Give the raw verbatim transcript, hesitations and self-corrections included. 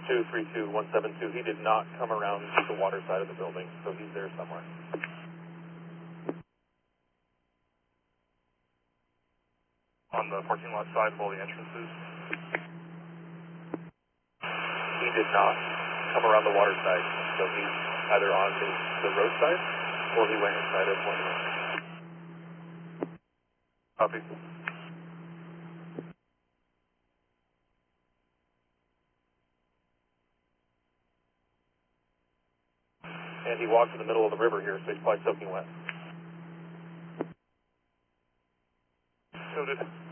two three two one seven two, he did not come around the water side of the building, so he's there somewhere. On the parking lot side of all the entrances? He did not come around the water side, so he's either on the, the road side or he went inside of one room. Copy. And he walked in the middle of the river here, so he's probably soaking wet. Noted.